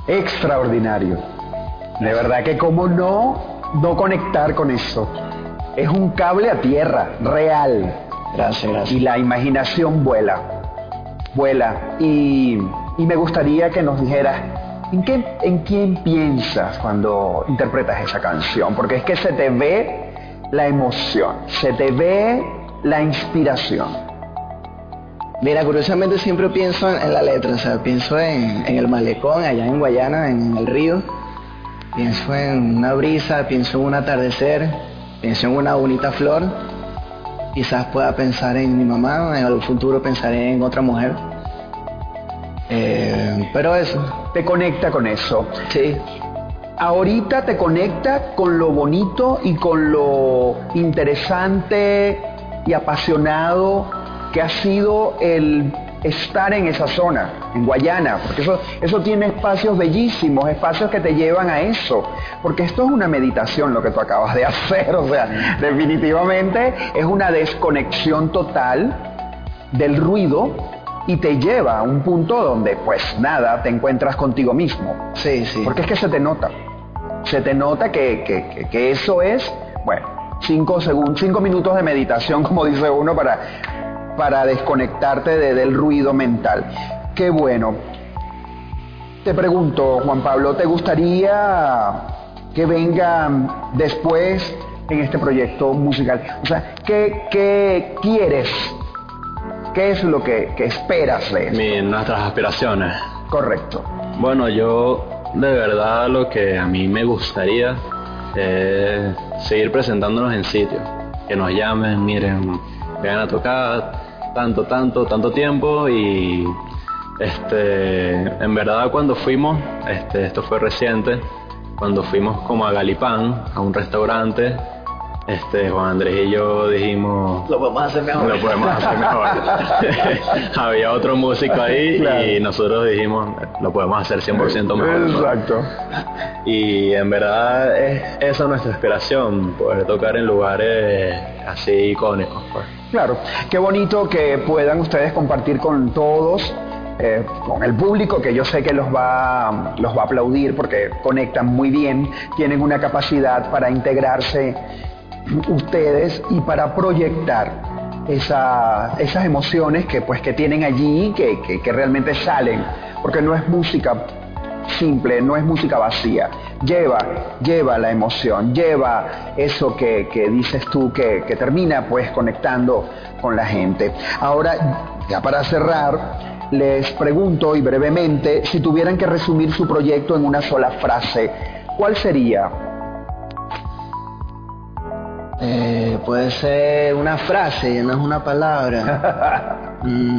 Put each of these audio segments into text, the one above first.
Extraordinario. De verdad que cómo no conectar con eso. Es un cable a tierra, real. Gracias, gracias. Y la imaginación vuela. Y me gustaría que nos dijeras, ¿en quién piensas cuando interpretas esa canción? Porque es que se te ve la emoción, se te ve la inspiración. Mira, curiosamente siempre pienso en la letra, o sea, pienso en el malecón, allá en Guayana, en el río. Pienso en una brisa, pienso en un atardecer, pienso en una bonita flor. Quizás pueda pensar en mi mamá, en el futuro pensaré en otra mujer. Pero eso. Te conecta con eso. Sí. Ahorita te conecta con lo bonito y con lo interesante y apasionado que ha sido el estar en esa zona, en Guayana, porque eso tiene espacios bellísimos, espacios que te llevan a eso, porque esto es una meditación lo que tú acabas de hacer, o sea, definitivamente es una desconexión total del ruido y te lleva a un punto donde pues nada, te encuentras contigo mismo. Sí, sí. Porque es que se te nota que eso es, bueno, 5 minutos de meditación, como dice uno, para desconectarte del ruido mental. Qué bueno. Te pregunto, Juan Pablo, ¿te gustaría que venga después en este proyecto musical? O sea, ¿qué quieres? ¿Qué es lo que esperas de esto? Nuestras aspiraciones. Correcto. Bueno, yo de verdad lo que a mí me gustaría es seguir presentándonos en sitios, que nos llamen, miren, vengan a tocar tanto tiempo y en verdad cuando fuimos, esto fue reciente, cuando fuimos como a Galipán, a un restaurante, Juan Andrés y yo dijimos lo podemos hacer mejor. Había otro músico ahí, claro. Y nosotros dijimos lo podemos hacer 100% mejor. Exacto. ¿No? Y en verdad es esa nuestra aspiración, poder tocar en lugares así icónicos, pues. Claro, qué bonito que puedan ustedes compartir con todos, con el público, que yo sé que los va a aplaudir porque conectan muy bien, tienen una capacidad para integrarse ustedes y para proyectar esas emociones que tienen allí, que realmente salen, porque no es música simple, no es música vacía, lleva la emoción, lleva eso que dices tú, que termina pues conectando con la gente. Ahora, ya para cerrar, les pregunto y brevemente, si tuvieran que resumir su proyecto en una sola frase, ¿cuál sería? Puede ser una frase, no es una palabra.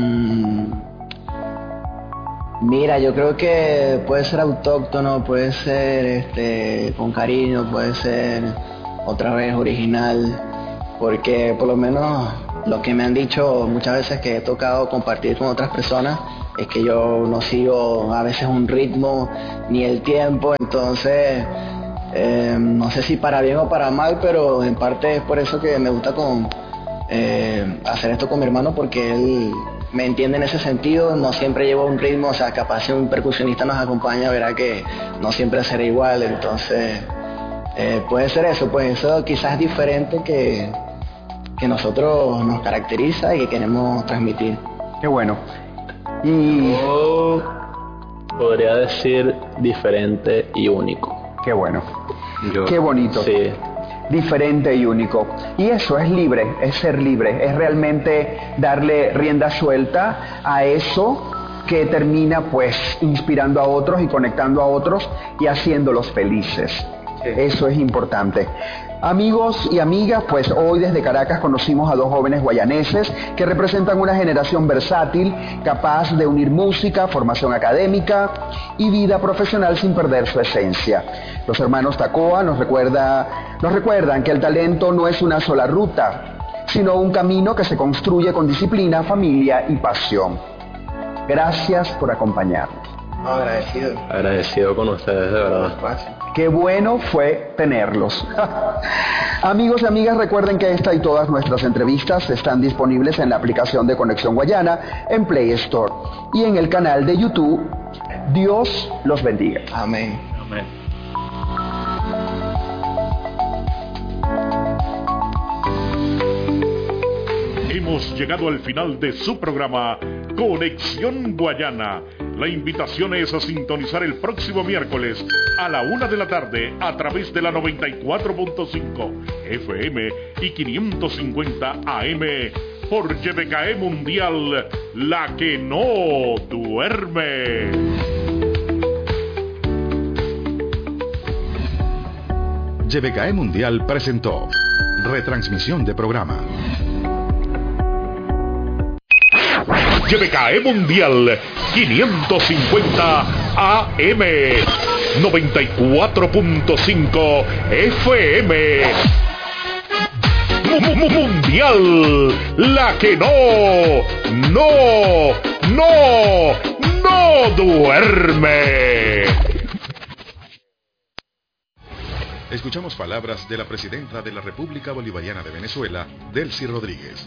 Mira, yo creo que puede ser autóctono, puede ser con cariño, puede ser otra vez original, porque por lo menos lo que me han dicho muchas veces que he tocado compartir con otras personas es que yo no sigo a veces un ritmo ni el tiempo, entonces no sé si para bien o para mal, pero en parte es por eso que me gusta hacer esto con mi hermano, porque él me entiende en ese sentido. No siempre llevo un ritmo, o sea, capaz si un percusionista nos acompaña verá que no siempre será igual, entonces puede ser eso, pues eso quizás es diferente que nosotros nos caracteriza y que queremos transmitir. Qué bueno. Y yo podría decir diferente y único. Qué bueno. Qué bonito. Sí. Diferente y único. Y eso es libre, es ser libre, es realmente darle rienda suelta a eso que termina pues inspirando a otros y conectando a otros y haciéndolos felices. Sí. Eso es importante. Amigos y amigas, pues hoy desde Caracas conocimos a dos jóvenes guayaneses que representan una generación versátil, capaz de unir música, formación académica y vida profesional sin perder su esencia. Los hermanos Tacoa nos recuerdan que el talento no es una sola ruta, sino un camino que se construye con disciplina, familia y pasión. Gracias por acompañarnos. Agradecido con ustedes, de verdad. Qué bueno fue tenerlos. Amigos y amigas, recuerden que esta y todas nuestras entrevistas están disponibles en la aplicación de Conexión Guayana, en Play Store y en el canal de YouTube Dios los bendiga. Amén. Amén. Hemos llegado al final de su programa Conexión Guayana. La invitación es a sintonizar el próximo miércoles a la 1 de la tarde a través de la 94.5 FM y 550 AM por YBKE Mundial, la que no duerme. YBKE Mundial presentó retransmisión de programa. YBKE Mundial 550 AM 94.5 FM Mundial, la que no duerme. Escuchamos palabras de la presidenta de la República Bolivariana de Venezuela, Delcy Rodríguez.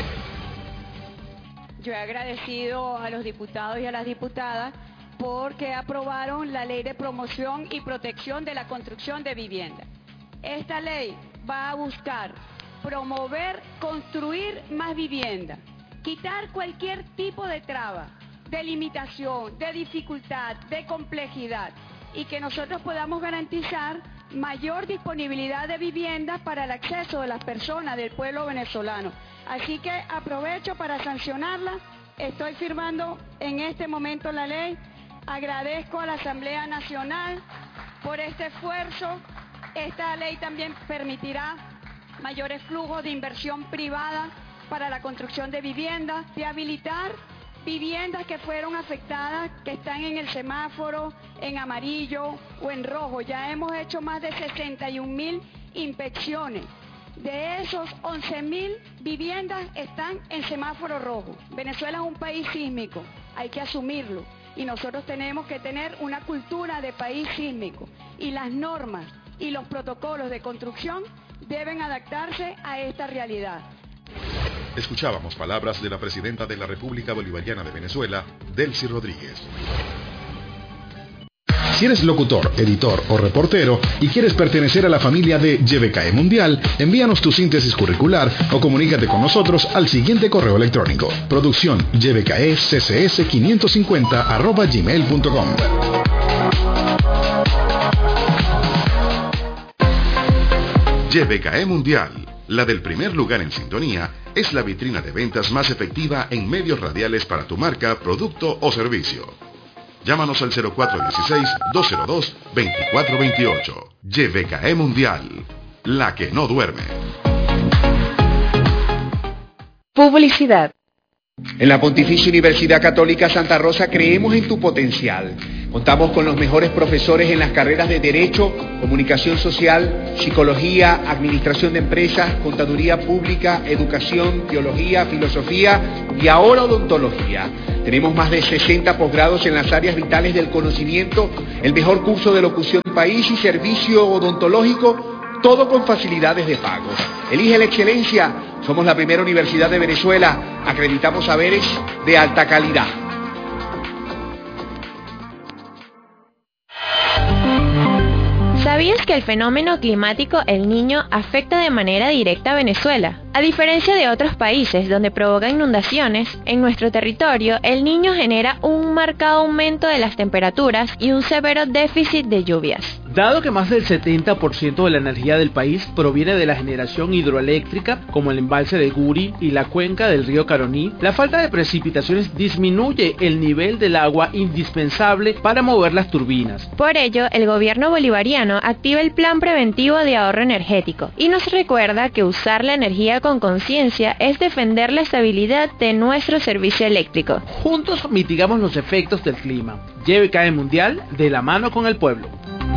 Yo he agradecido a los diputados y a las diputadas porque aprobaron la Ley de Promoción y Protección de la Construcción de Vivienda. Esta ley va a buscar promover, construir más vivienda, quitar cualquier tipo de traba, de limitación, de dificultad, de complejidad, y que nosotros podamos garantizar mayor disponibilidad de viviendas para el acceso de las personas del pueblo venezolano. Así que aprovecho para sancionarla. Estoy firmando en este momento la ley. Agradezco a la Asamblea Nacional por este esfuerzo. Esta ley también permitirá mayores flujos de inversión privada para la construcción de viviendas, de habilitar viviendas que fueron afectadas, que están en el semáforo en amarillo o en rojo. Ya hemos hecho más de 61.000 inspecciones. De esos, 11.000 viviendas están en semáforo rojo. Venezuela es un país sísmico, hay que asumirlo. Y nosotros tenemos que tener una cultura de país sísmico. Y las normas y los protocolos de construcción deben adaptarse a esta realidad. Escuchábamos palabras de la presidenta de la República Bolivariana de Venezuela, Delcy Rodríguez. Si eres locutor, editor o reportero y quieres pertenecer a la familia de YBKE Mundial, envíanos tu síntesis curricular o comunícate con nosotros al siguiente correo electrónico: producción ybkeccs550@gmail.com. YBKE Mundial, la del primer lugar en sintonía, es la vitrina de ventas más efectiva en medios radiales para tu marca, producto o servicio. Llámanos al 0416-202-2428. YBKE Mundial, la que no duerme. Publicidad. En la Pontificia Universidad Católica Santa Rosa creemos en tu potencial. Contamos con los mejores profesores en las carreras de Derecho, Comunicación Social, Psicología, Administración de Empresas, Contaduría Pública, Educación, Teología, Filosofía y ahora Odontología. Tenemos más de 60 posgrados en las áreas vitales del conocimiento, el mejor curso de locución del país y servicio odontológico, todo con facilidades de pago. Elige la excelencia. Somos la primera universidad de Venezuela. Acreditamos saberes de alta calidad. ¿Sabías que el fenómeno climático El Niño afecta de manera directa a Venezuela? A diferencia de otros países donde provoca inundaciones, en nuestro territorio El Niño genera un marcado aumento de las temperaturas y un severo déficit de lluvias. Dado que más del 70% de la energía del país proviene de la generación hidroeléctrica, como el embalse de Guri y la cuenca del río Caroní, la falta de precipitaciones disminuye el nivel del agua indispensable para mover las turbinas. Por ello, el gobierno bolivariano activa el Plan Preventivo de Ahorro Energético y nos recuerda que usar la energía con conciencia es defender la estabilidad de nuestro servicio eléctrico. Juntos mitigamos los efectos del clima. YBKE Mundial, de la mano con el pueblo.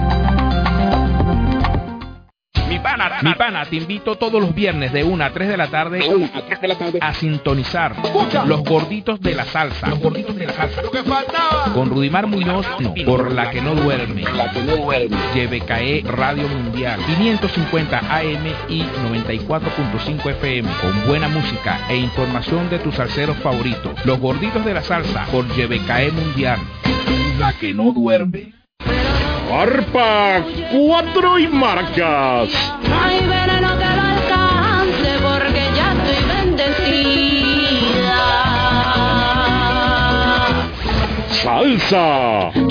Mi pana, te invito todos los viernes de 1 a 3 de la tarde a sintonizar Los Gorditos de la Salsa. Lo que faltaba. Con Rudimar Muñoz, por la que no duerme. YBKE Radio Mundial, 550 AM y 94.5 FM, con buena música e información de tus salseros favoritos. Los Gorditos de la Salsa, por YBKE Mundial. la que no duerme. Arpa 4 y marcas. No hay veneno que lo alcance porque ya estoy bendecida. Salsa